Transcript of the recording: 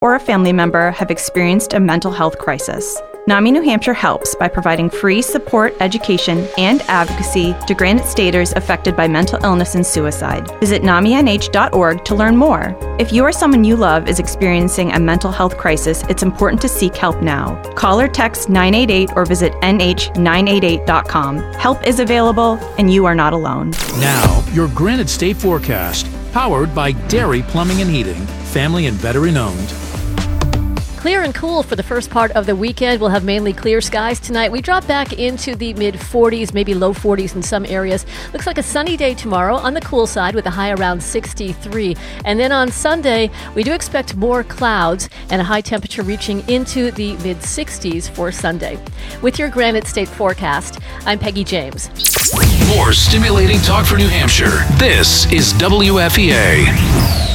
or a family member have experienced a mental health crisis. NAMI New Hampshire helps by providing free support, education, and advocacy to Granite Staters affected by mental illness and suicide. Visit NAMINH.org to learn more. If you or someone you love is experiencing a mental health crisis, it's important to seek help now. Call or text 988 or visit nh988.com. Help is available, and you are not alone. Now, your Granite State forecast, powered by Dairy Plumbing and Heating, family and veteran owned. Clear and cool for the first part of the weekend. We'll have mainly clear skies tonight. We drop back into the mid-40s, maybe low 40s in some areas. Looks like a sunny day tomorrow on the cool side with a high around 63. And then on Sunday, we do expect more clouds and a high temperature reaching into the mid-60s for Sunday. With your Granite State forecast, I'm Peggy James. More stimulating talk for New Hampshire. This is WFEA.